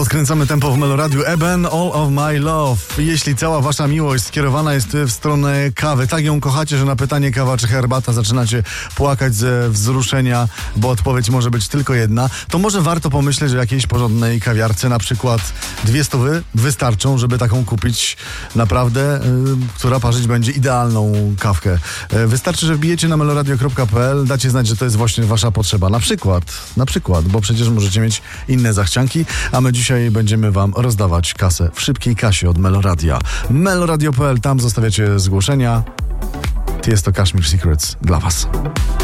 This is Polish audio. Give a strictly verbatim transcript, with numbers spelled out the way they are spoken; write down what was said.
Podkręcamy tempo w Meloradiu. Eben, All of My Love. Jeśli cała wasza miłość skierowana jest w stronę kawy, tak ją kochacie, że na pytanie kawa czy herbata zaczynacie płakać ze wzruszenia, bo odpowiedź może być tylko jedna, to może warto pomyśleć o jakiejś porządnej kawiarce, na przykład dwie stówy wystarczą, żeby taką kupić naprawdę, yy, która parzyć będzie idealną kawkę. Yy, wystarczy, że wbijecie na meloradio kropka p l, dacie znać, że to jest właśnie wasza potrzeba. Na przykład, na przykład, bo przecież możecie mieć inne zachcianki, a my dzisiaj będziemy wam rozdawać kasę w szybkiej kasie od Meloradia. meloradio kropka p l, tam zostawiacie zgłoszenia. Jest to Kashmir Secrets dla was.